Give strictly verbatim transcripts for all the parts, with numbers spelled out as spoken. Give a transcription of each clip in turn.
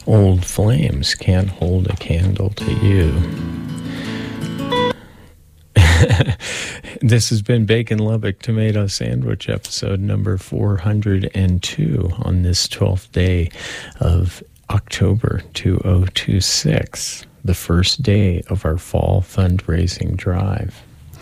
Old flames can't hold a candle to you. This has been Bacon Lubbock Tomato Sandwich, episode number four hundred two on this twelfth day of October two thousand twenty-six, the first day of our fall fundraising drive.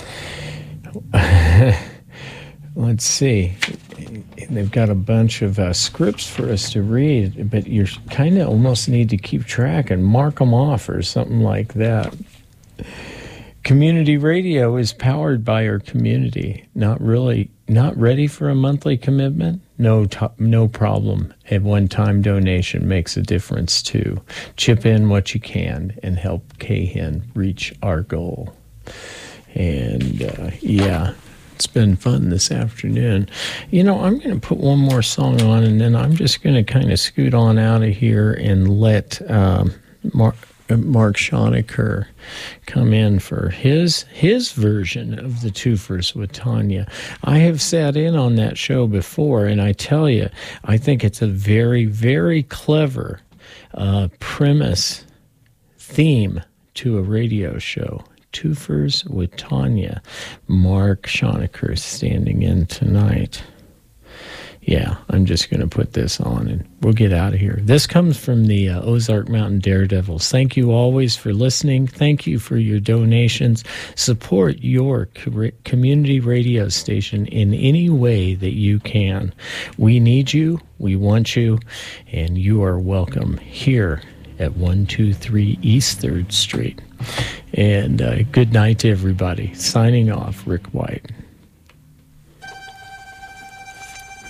Let's see. They've got a bunch of uh, scripts for us to read, but you kind of almost need to keep track and mark them off or something like that. Community radio is powered by our community. Not really, not ready for a monthly commitment? No, to- no problem. A one-time donation makes a difference too. Chip in what you can and help K H I N reach our goal. And uh, yeah. It's been fun this afternoon. You know, I'm going to put one more song on, and then I'm just going to kind of scoot on out of here and let um, Mark, Mark Schonecker come in for his his version of the Twofers with Tanya. I have sat in on that show before, and I tell you, I think it's a very, very clever uh, premise theme to a radio show. Twofers with Tanya. Mark Schonecker standing in tonight. Yeah, I'm just going to put this on and we'll get out of here. This comes from the uh, Ozark Mountain Daredevils. Thank you always for listening. Thank you for your donations. Support your co- community radio station in any way that you can. We need you. We want you. And you are welcome here at one two three East third Street. And uh, good night to everybody. Signing off, Rick White.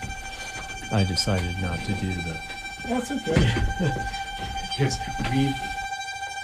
I decided not to do that. That's okay. Because we...